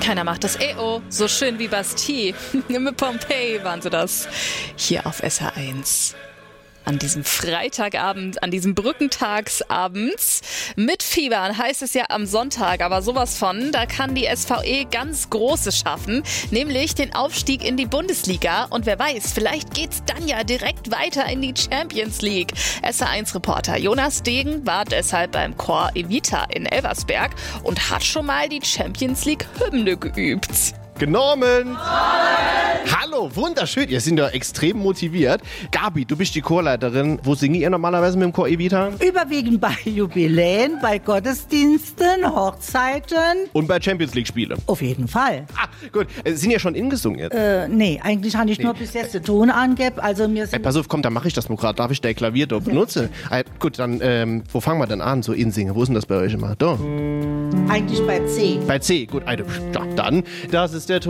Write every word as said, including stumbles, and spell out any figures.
Keiner macht das. E O, so schön wie Bastille. Mit Pompeii waren sie das. Hier auf S H eins. An diesem Freitagabend, an diesem Brückentagsabends. Mit Fiebern heißt es ja am Sonntag, aber sowas von, da kann die S V E ganz Großes schaffen, nämlich den Aufstieg in die Bundesliga. Und wer weiß, vielleicht geht's dann ja direkt weiter in die Champions League. S H eins-Reporter Jonas Degen war deshalb beim Chor Evita in Elversberg und hat schon mal die Champions League-Hymne geübt. Genommen! Hallo, wunderschön. Ihr seid ja extrem motiviert. Gabi, du bist die Chorleiterin. Wo singt ihr normalerweise mit dem Chor Evita? Überwiegend bei Jubiläen, bei Gottesdiensten, Hochzeiten. Und bei Champions League-Spielen? Auf jeden Fall. Ah, gut. Äh, sind ja schon ingesungen jetzt? Äh, nee, eigentlich habe ich Nee. nur bis jetzt den Ton angegeben. Also mir Ey, sind pass auf, komm, dann mache ich das mal gerade. Darf ich dein Klavier da benutzen? Äh, gut, dann, ähm, wo fangen wir denn an? So insingen. Wo ist denn das bei euch immer? Da. eigentlich bei C. Bei C. Gut, also, ja, dann, das ist